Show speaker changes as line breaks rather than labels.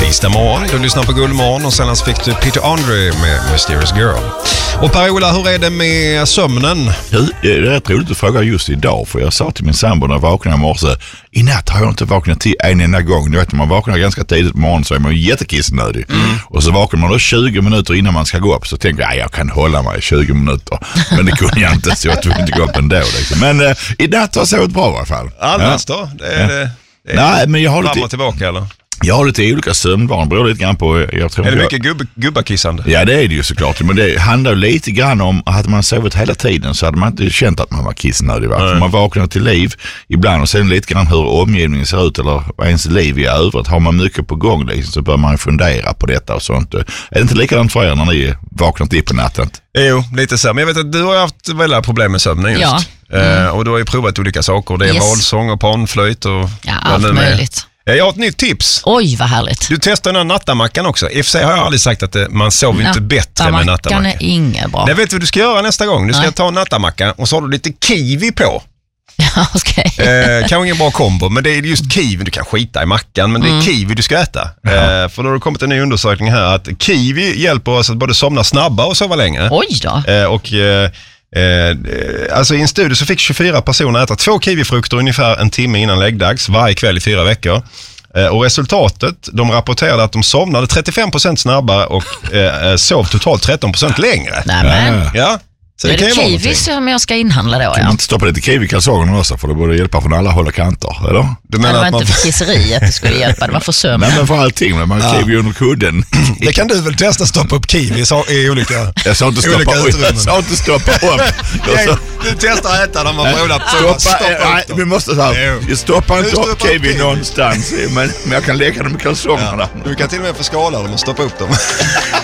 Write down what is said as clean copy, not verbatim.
tisdag morgon. Du lyssnar på Guldmorgon och sen fick du Peter Andre med Mysterious Girl. Och Per-Ola, hur är det med sömnen?
Det är rätt roligt att fråga just idag, för jag sa till min sambo när jag vaknade i morse, i natt har jag inte vaknat till en enda gång. Du vet, när man vaknar ganska tidigt på morgonen så är man jättekissnödig. Och så vaknar man då 20 minuter innan man ska gå upp, så tänker jag kan hålla mig 20 minuter. Men det kunde jag inte, så jag tog inte gå upp ändå. Liksom. Men i natt har jag sovit bra i alla fall.
Annars då? Det är
Nej, men jag har
lite tillbaka eller?
Jag har lite olika sömnvanor, beror lite grann på... Jag tror
är det mycket gubbakissande?
Ja, det är det ju såklart. Men det handlar lite grann om att man sovit hela tiden så hade man inte känt att man var kissnödig. Man vaknar till liv ibland och sen lite grann hur omgivningen ser ut eller vad ens liv i övrigt. Har man mycket på gång liksom, så bör man fundera på detta och sånt. Är det inte likadant för er när ni vaknat upp på natten?
Jo, lite så. Men jag vet att du har haft väldigt problem med sömnen just. Ja. Och du har ju provat olika saker. Det är valsång och panflöjt och...
Ja, allt möjligt.
Jag har ett nytt tips.
Oj, vad härligt.
Du testar den här nattamackan också. I och för sig har jag aldrig sagt att man sover inte bättre med nattamackan.
Är inget bra.
Jag vet vad du ska göra nästa gång. Du ska ta en nattamacka och så har du lite kiwi på.
Ja, okej.
Kanske ingen bra kombo, men det är just kiwi. Du kan skita i mackan, men det är kiwi du ska äta. För då har det kommit en ny undersökning här att kiwi hjälper oss att både somna snabbare och sova längre.
Oj då.
Alltså i en studie så fick 24 personer äta 2 kiwifrukter ungefär en timme innan läggdags varje kväll i 4 veckor. Och resultatet, de rapporterade att de somnade 35% snabbare och sov totalt 13% längre.
Nämen.
Ja. Så
det är det kiwi som jag ska inhandla då,
kan man inte stoppa lite kiwi i kalsongerna också, för det borde hjälpa från alla håll och kanter, eller?
Du menar
det var
att man...
inte för kisseriet det skulle hjälpa, det var för sömn.
Nej, men för allting, men man har kiwi under kudden.
Det kan du väl testa, stoppa upp kiwi i olika...
Jag sa inte stoppa upp.
Du testar att äta dem och
stoppa. Vi måste så här, jag stoppar inte upp kiwi någonstans, men jag kan lägga dem i kalsongerna.
Du kan till och med få skala dem och stoppa upp dem.